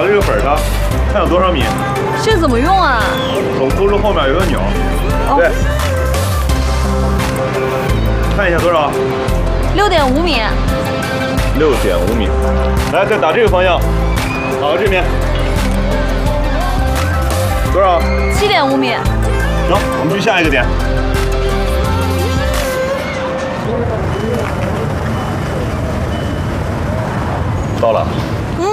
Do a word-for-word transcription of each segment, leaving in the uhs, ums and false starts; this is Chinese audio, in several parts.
打这个粉上，看有多少米。 这怎么用啊？ 手扶住后面有个钮， 哦、 对，看一下多少？ 六点五米。 六点五米，来再打这个方向，打到这边，多少？ 七点五米。 行，我们去下一个点。到了。 嗯。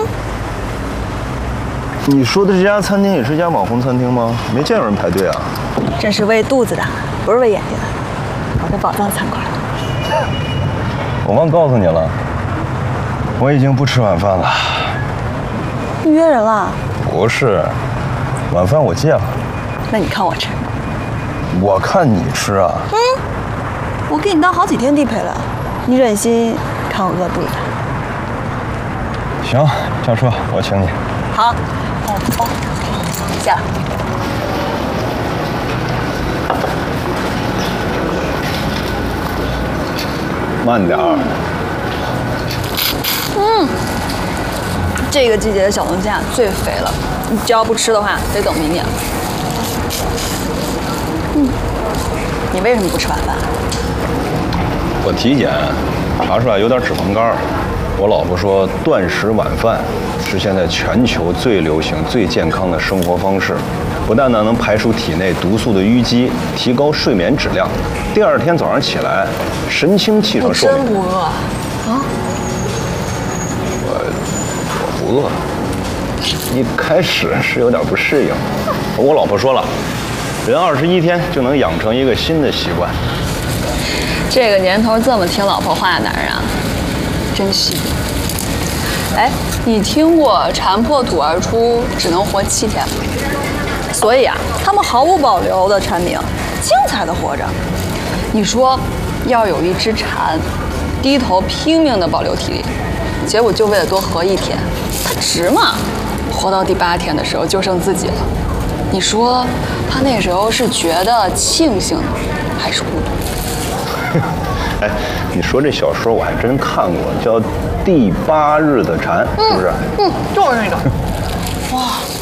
你说的这家餐厅也是家网红餐厅吗？没见有人排队啊。 这是喂肚子的，不是喂眼睛的。我的宝藏餐馆。 我忘告诉你了，我已经不吃晚饭了。 你约人了？ 不是，晚饭我戒了。 那你看我吃。 我看你吃啊。 嗯。我给你当好几天地陪了，你忍心看我饿肚子？ 行，这样说，我请你。 好。哦哦，下来。 慢点儿。 嗯，这个季节的小龙虾最肥了，你只要不吃的话，得等明年。嗯，你为什么不吃晚饭？ 我体检查出来有点脂肪肝，我老婆说断食晚饭是现在全球最流行、最健康的生活方式，不但呢能排除体内毒素的淤积，提高睡眠质量，第二天早上起来神清气爽。 你真不饿啊？ 我我不饿，一开始是有点不适应。我老婆说了，人二十一天就能养成一个新的习惯。 这个年头这么听老婆话的男人啊，真行。哎，你听过蝉破土而出只能活七天吗？所以啊，他们毫无保留的蝉鸣，精彩的活着。你说，要有一只蝉，低头拼命的保留体力，结果就为了多活一天，它值吗？活到第八天的时候就剩自己了，你说他那时候是觉得庆幸还是孤独？ 哎，你说这小说我还真看过，叫《第八日的蝉》，是不是？ 嗯，就是那个。哇。